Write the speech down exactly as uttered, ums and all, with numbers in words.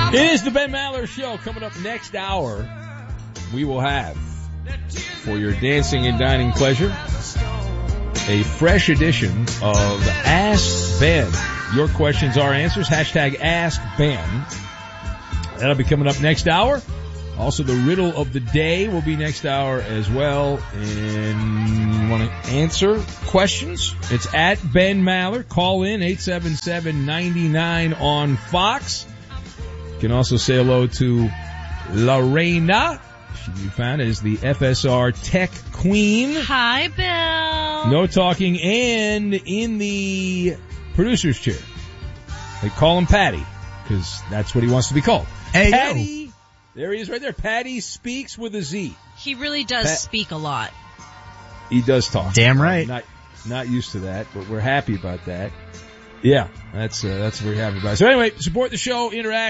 It is the Ben Maller Show. Coming up next hour, we will have, for your dancing and dining pleasure, a fresh edition of Ask Ben. Your questions, our answers. Hashtag Ask Ben. That'll be coming up next hour. Also, the riddle of the day will be next hour as well. And you want to answer questions? It's at Ben Maller. Call in eight seven seven, nine nine on Fox. You can also say hello to Lorena. She can be found as the F S R Tech Queen. Hi, Bill. No talking. And in the producer's chair, they call him Patty because that's what he wants to be called. Hey, Patty. yo. There he is right there. Patty speaks with a Z. He really does Pat- speak a lot. He does talk. Damn right. Not, not used to that, but we're happy about that. Yeah, that's, uh, that's what we're happy about. So anyway, support the show, interact.